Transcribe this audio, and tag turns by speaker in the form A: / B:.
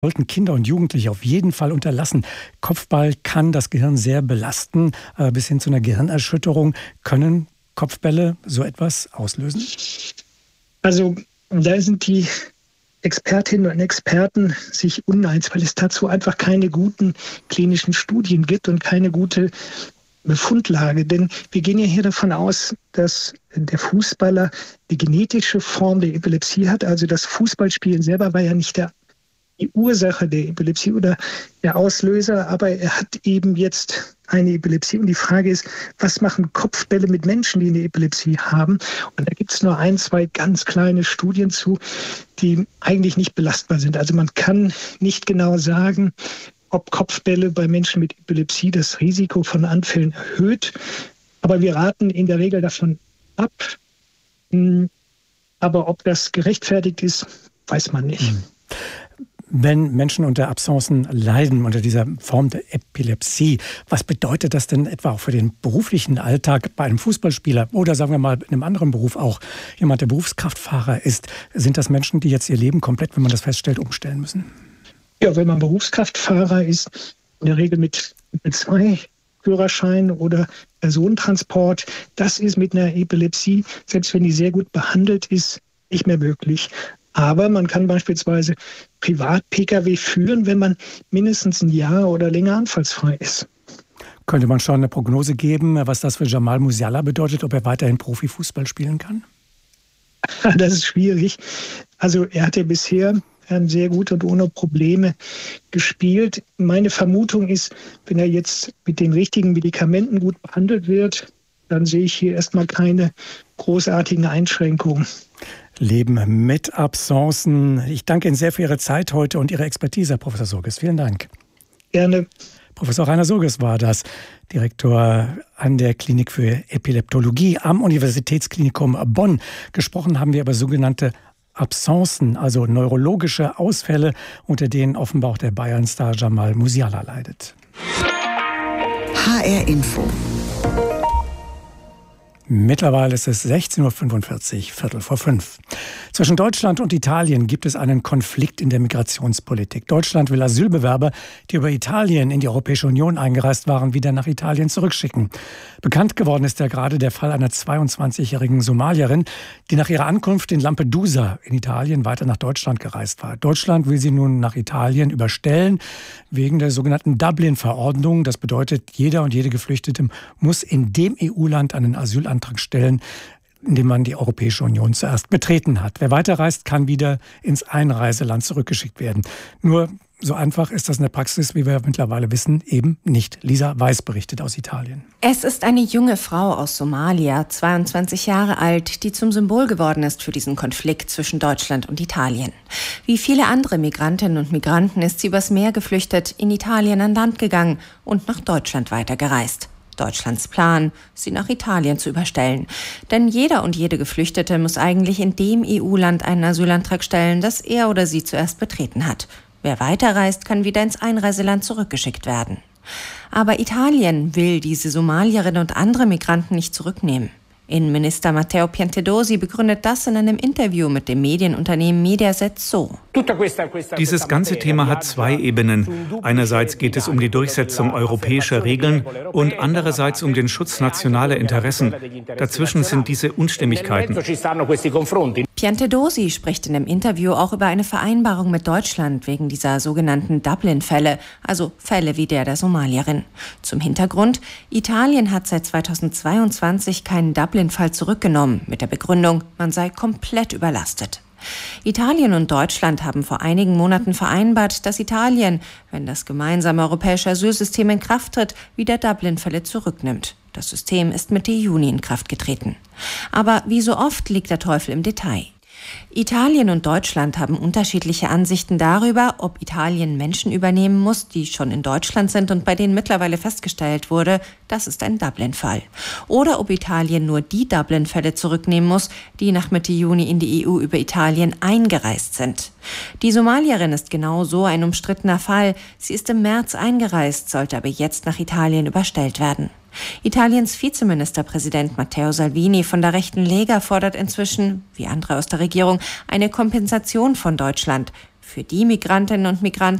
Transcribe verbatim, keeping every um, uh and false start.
A: sollten Kinder und Jugendliche auf jeden Fall unterlassen. Kopfball kann das Gehirn sehr belasten, äh, bis hin zu einer Gehirnerschütterung. Können Kopfbälle so etwas auslösen?
B: Also da sind die Expertinnen und Experten sich uneins, weil es dazu einfach keine guten klinischen Studien gibt und keine gute Befundlage. Denn wir gehen ja hier davon aus, dass der Fußballer die genetische Form der Epilepsie hat. Also das Fußballspielen selber war ja nicht der die Ursache der Epilepsie oder der Auslöser, aber er hat eben jetzt eine Epilepsie. Und die Frage ist, was machen Kopfbälle mit Menschen, die eine Epilepsie haben? Und da gibt es nur ein, zwei ganz kleine Studien zu, die eigentlich nicht belastbar sind. Also man kann nicht genau sagen, ob Kopfbälle bei Menschen mit Epilepsie das Risiko von Anfällen erhöht. Aber wir raten in der Regel davon ab. Aber ob das gerechtfertigt ist, weiß man nicht.
A: Mhm. Wenn Menschen unter Absencen leiden, unter dieser Form der Epilepsie, was bedeutet das denn etwa auch für den beruflichen Alltag bei einem Fußballspieler oder sagen wir mal in einem anderen Beruf auch, jemand, der Berufskraftfahrer ist? Sind das Menschen, die jetzt ihr Leben komplett, wenn man das feststellt, umstellen müssen?
B: Ja, wenn man Berufskraftfahrer ist, in der Regel mit, mit zwei Führerschein oder Personentransport, das ist mit einer Epilepsie, selbst wenn die sehr gut behandelt ist, nicht mehr möglich. Aber man kann beispielsweise Privat-P K W führen, wenn man mindestens ein Jahr oder länger anfallsfrei ist.
A: Könnte man schon eine Prognose geben, was das für Jamal Musiala bedeutet, ob er weiterhin Profifußball spielen kann?
B: Das ist schwierig. Also er hat ja bisher sehr gut und ohne Probleme gespielt. Meine Vermutung ist, wenn er jetzt mit den richtigen Medikamenten gut behandelt wird, dann sehe ich hier erstmal keine großartigen Einschränkungen.
A: Leben mit Absencen. Ich danke Ihnen sehr für Ihre Zeit heute und Ihre Expertise, Herr Professor Surges. Vielen Dank.
B: Gerne.
A: Professor Rainer Surges war das, Direktor an der Klinik für Epileptologie am Universitätsklinikum Bonn. Gesprochen haben wir über sogenannte Absencen, also neurologische Ausfälle, unter denen offenbar auch der Bayern-Star Jamal Musiala leidet.
C: H R Info.
A: Mittlerweile ist es sechzehn Uhr fünfundvierzig, Viertel vor fünf. Zwischen Deutschland und Italien gibt es einen Konflikt in der Migrationspolitik. Deutschland will Asylbewerber, die über Italien in die Europäische Union eingereist waren, wieder nach Italien zurückschicken. Bekannt geworden ist ja gerade der Fall einer zweiundzwanzigjährigen Somalierin, die nach ihrer Ankunft in Lampedusa in Italien weiter nach Deutschland gereist war. Deutschland will sie nun nach Italien überstellen, wegen der sogenannten Dublin-Verordnung. Das bedeutet, jeder und jede Geflüchtete muss in dem E U-Land einen Asylantrag stellen, indem man die Europäische Union zuerst betreten hat. Wer weiterreist, kann wieder ins Einreiseland zurückgeschickt werden. Nur so einfach ist das in der Praxis, wie wir mittlerweile wissen, eben nicht. Lisa Weiß berichtet aus Italien.
D: Es ist eine junge Frau aus Somalia, zweiundzwanzig Jahre alt, die zum Symbol geworden ist für diesen Konflikt zwischen Deutschland und Italien. Wie viele andere Migrantinnen und Migranten ist sie übers Meer geflüchtet, in Italien an Land gegangen und nach Deutschland weitergereist. Deutschlands Plan, sie nach Italien zu überstellen. Denn jeder und jede Geflüchtete muss eigentlich in dem E U-Land einen Asylantrag stellen, das er oder sie zuerst betreten hat. Wer weiterreist, kann wieder ins Einreiseland zurückgeschickt werden. Aber Italien will diese Somalierin und andere Migranten nicht zurücknehmen. Innenminister Matteo Piantedosi begründet das in einem Interview mit dem Medienunternehmen Mediaset so.
E: Dieses ganze Thema hat zwei Ebenen. Einerseits geht es um die Durchsetzung europäischer Regeln und andererseits um den Schutz nationaler Interessen. Dazwischen sind diese Unstimmigkeiten.
D: Piantedosi spricht in dem Interview auch über eine Vereinbarung mit Deutschland wegen dieser sogenannten Dublin-Fälle, also Fälle wie der der Somalierin. Zum Hintergrund: Italien hat seit zweitausendzweiundzwanzig keinen Dublin-Fall zurückgenommen, mit der Begründung, man sei komplett überlastet. Italien und Deutschland haben vor einigen Monaten vereinbart, dass Italien, wenn das gemeinsame europäische Asylsystem in Kraft tritt, wieder Dublin-Fälle zurücknimmt. Das System ist Mitte Juni in Kraft getreten. Aber wie so oft liegt der Teufel im Detail. Italien und Deutschland haben unterschiedliche Ansichten darüber, ob Italien Menschen übernehmen muss, die schon in Deutschland sind und bei denen mittlerweile festgestellt wurde, das ist ein Dublin-Fall. Oder ob Italien nur die Dublin-Fälle zurücknehmen muss, die nach Mitte Juni in die E U über Italien eingereist sind. Die Somalierin ist genau so ein umstrittener Fall. Sie ist im März eingereist, sollte aber jetzt nach Italien überstellt werden. Italiens Vizeministerpräsident Matteo Salvini von der rechten Lega fordert inzwischen, wie andere aus der Regierung, eine Kompensation von Deutschland für die Migrantinnen und Migranten,